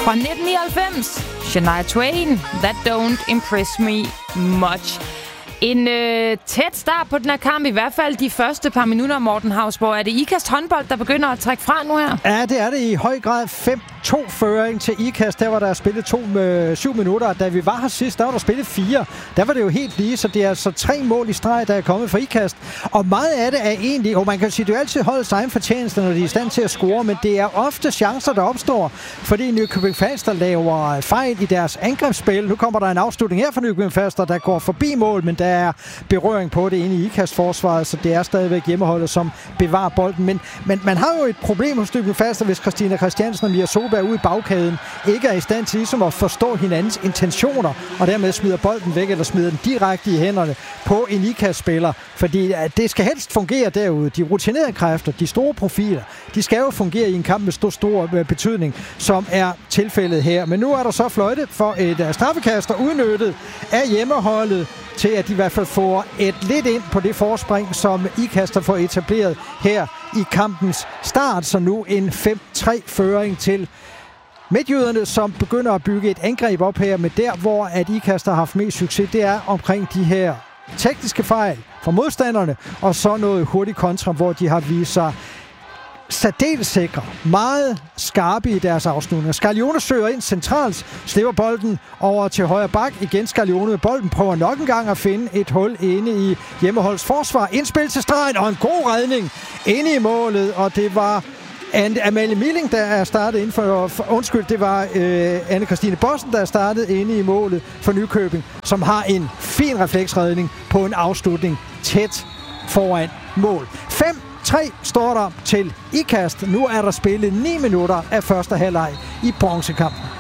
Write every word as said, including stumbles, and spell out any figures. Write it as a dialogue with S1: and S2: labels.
S1: Fra nitten nioghalvfems, Shania Twain, That Don't Impress Me Much. En øh, tæt start på den her kamp, i hvert fald de første par minutter, Morten Hausborg. Er det Ikast håndbold, der begynder at trække fra nu her?
S2: Ja, det er det i høj grad. fem to føring til Ikast. Der var der spillet to med syv minutter. Da vi var her sidst, der var der spillet fire. Der var det jo helt lige, så det er altså tre mål i streg, der er kommet fra Ikast. Og meget af det er egentlig, og man kan sige, det er jo altid holdets egen fortjeneste, når de er i stand til at score, men det er ofte chancer, der opstår, fordi Nykøbing Falster laver fejl i deres angrebsspil. Nu kommer der en afslutning her fra Nykøbing Falster, der går forbi mål, men der er berøring på det inde i Ikast-forsvaret, så det er stadigvæk hjemmeholdet, som bevarer bolden. Men, men man har jo et problem hos Nykøbing Falster, hvis Christina Christiansen og Mia Solberg ude i bagkæden ikke er i stand til ligesom at forstå hinandens intentioner, og dermed smider bolden væk, eller smider den direkte i hænderne på en Ikast-spiller. Fordi det skal helst fungere derude. De rutinerede kræfter, de store profiler, de skal jo fungere i en kamp med stor, stor betydning, som er tilfældet her. Men nu er der så fløjte for et straffekast, der udnyttet af hjemmeholdet, til at de i hvert fald får et lidt ind på det forspring, som Ikast har fået etableret her i kampens start. Så nu en fem tre føring til midtjyderne, som begynder at bygge et angreb op her, men der, hvor at Ikast har haft mest succes, det er omkring de her tekniske fejl fra modstanderne, og så noget hurtigt kontra, hvor de har vist sig særdeles sikre, meget skarpe i deres afslutninger. Scarlione søger ind centralt, slipper bolden over til højre bak. Igen Scarlione med bolden, prøver nok en gang at finde et hul inde i hjemmeholdets forsvar. Indspil til stregen, og en god redning inde i målet, og det var Amalie Milling, der er startet inden for, for undskyld, det var øh, Anne-Christine Bossen, der er startet inde i målet for Nykøbing, som har en fin refleksredning på en afslutning tæt foran mål. fem tre står der til Ikast. Nu er der spillet ni minutter af første halvleg i bronzekampen.